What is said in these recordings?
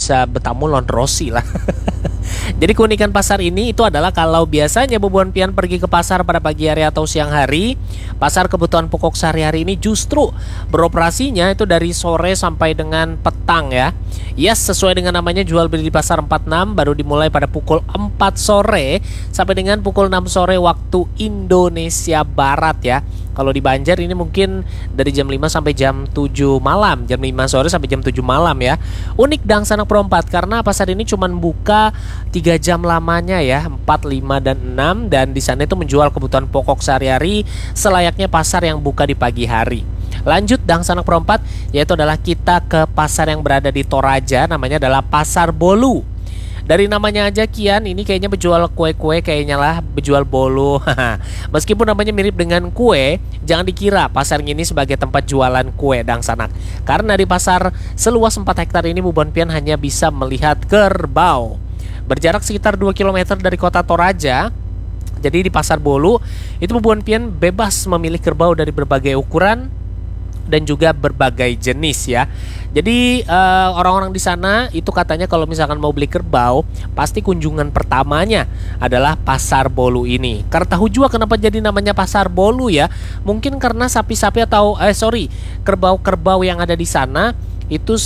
bisa bertamu Londrosi lah. Jadi keunikan pasar ini itu adalah kalau biasanya Bubuan Pian pergi ke pasar pada pagi hari atau siang hari, pasar kebutuhan pokok sehari-hari ini justru beroperasinya itu dari sore sampai dengan petang ya. Yes, sesuai dengan namanya jual beli di pasar 46 baru dimulai pada pukul 4 sore sampai dengan pukul 6 sore waktu Indonesia Barat ya. Kalau di Banjar ini mungkin dari jam 5 sampai jam 7 malam, jam 5 sore sampai jam 7 malam ya. Unik Dang Sanak Perompat karena pasar ini cuma buka 3 jam lamanya ya, 4, 5, dan 6, dan di sana itu menjual kebutuhan pokok sehari-hari selayaknya pasar yang buka di pagi hari. Lanjut Dang Sanak Perompat, yaitu adalah kita ke pasar yang berada di Toraja, namanya adalah Pasar Bolu. Dari namanya aja Kian, ini kayaknya berjual kue-kue kayaknya lah, berjual bolu. Meskipun namanya mirip dengan kue, jangan dikira pasar ini sebagai tempat jualan kue Dang Sanak. Karena di pasar seluas 4 hektar ini Bubuan Pian hanya bisa melihat kerbau. Berjarak sekitar 2 km dari kota Toraja. Jadi di Pasar Bolu itu Bubuan Pian bebas memilih kerbau dari berbagai ukuran dan juga berbagai jenis ya. Jadi orang-orang di sana itu katanya kalau misalkan mau beli kerbau, pasti kunjungan pertamanya adalah Pasar Bolu ini. Karena tahu juga kenapa jadi namanya Pasar Bolu ya? Mungkin karena sapi-sapi atau kerbau-kerbau yang ada di sana itu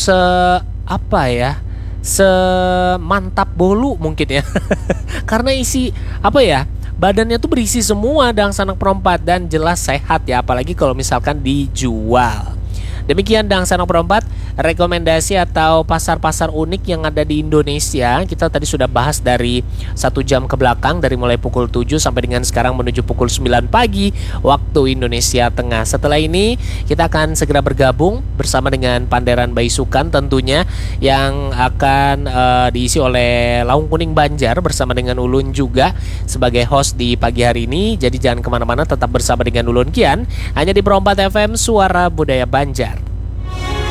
semantap bolu mungkin ya. Karena isi badannya tuh berisi semua Dang Sanak Perompat dan jelas sehat ya, apalagi kalau misalkan dijual. Demikian Dang Sanak Perompat, rekomendasi atau pasar-pasar unik yang ada di Indonesia. Kita tadi sudah bahas dari 1 jam ke belakang, dari mulai pukul 7 sampai dengan sekarang menuju pukul 9 pagi waktu Indonesia Tengah. Setelah ini kita akan segera bergabung bersama dengan Panderan Baisukan tentunya, yang akan diisi oleh Laung Kuning Banjar bersama dengan Ulun juga sebagai host di pagi hari ini. Jadi jangan kemana-mana, tetap bersama dengan Ulun Kian hanya di Perompat FM, Suara Budaya Banjar.